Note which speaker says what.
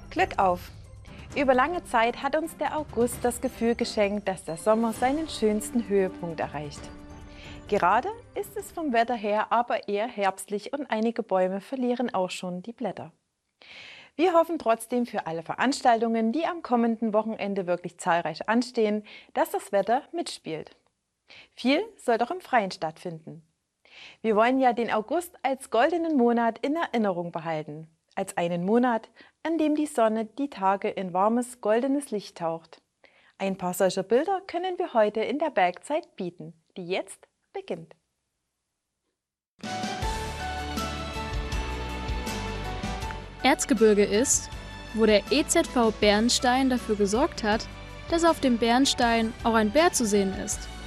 Speaker 1: Glück auf! Über lange Zeit hat uns der August das Gefühl geschenkt, dass der Sommer seinen schönsten Höhepunkt erreicht. Gerade ist es vom Wetter her aber eher herbstlich und einige Bäume verlieren auch schon die Blätter. Wir hoffen trotzdem für alle Veranstaltungen, die am kommenden Wochenende wirklich zahlreich anstehen, dass das Wetter mitspielt. Viel soll doch im Freien stattfinden. Wir wollen ja den August als goldenen Monat in Erinnerung behalten. Als einen Monat, an dem die Sonne die Tage in warmes, goldenes Licht taucht. Ein paar solcher Bilder können wir heute in der Bergzeit bieten, die jetzt beginnt.
Speaker 2: Erzgebirge ist, wo der EZV Bernstein dafür gesorgt hat, dass auf dem Bernstein auch ein Bär zu sehen ist.